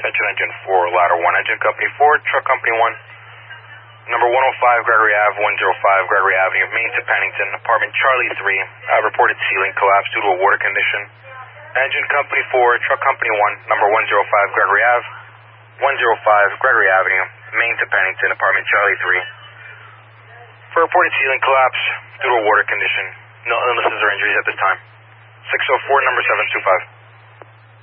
Attention engine 4, ladder 1, engine company 4, truck company 1. Number 105 Gregory Ave, 105 Gregory Avenue, Main to Pennington, apartment Charlie 3, reported ceiling collapse due to a water condition. Engine company 4, truck company 1, number 105 Gregory Ave, 105 Gregory Avenue, Main to Pennington, apartment Charlie 3. For reported ceiling collapse due to a water condition. No illnesses or injuries at this time. 604, number 725.